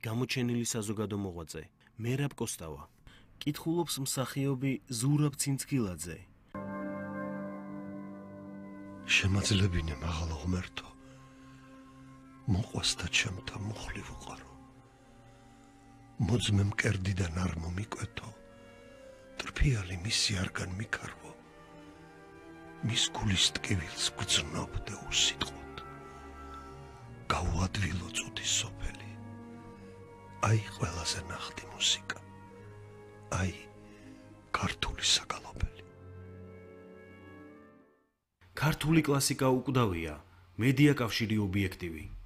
გამოჩენილი საზოგადო მოღვაწე მერაბ კოსტავა. კითხულობს მსახიობი ზურაბ ცინცქილაძე. შემაძლებინე მაღალ ღმერთო, მოყვას და ჩემთა მუხლი ვუყარო. მოძმე მკერდიდან არ მომიკვეთო, ტრფიალი მისი არგან მიქარვო. მის გულის ტკივილს გძნობ და უსიტყვოდ. გაუადვილო წუთის სოფელი. აი ყველაზე ნახტი მუსიკა. აი ქართული საგალობელი. ქართული კლასიკა უკვდავია, მედია კავშირი ობიექტივი.